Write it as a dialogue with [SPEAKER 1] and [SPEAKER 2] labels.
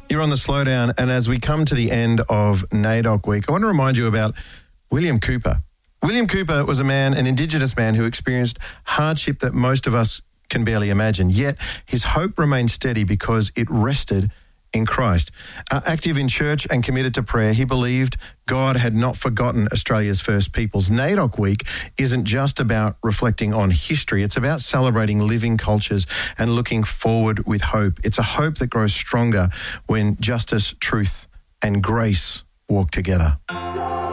[SPEAKER 1] You're on the Slowdown, and as we come to the end of NAIDOC week, I want to remind you about William Cooper. William Cooper was an Indigenous man who experienced hardship that most of us can barely imagine, yet his hope remained steady because it rested in Christ. Active in church and committed to prayer, he believed God had not forgotten Australia's first peoples. NAIDOC Week isn't just about reflecting on history. It's about celebrating living cultures and looking forward with hope. It's a hope that grows stronger when justice, truth and grace walk together.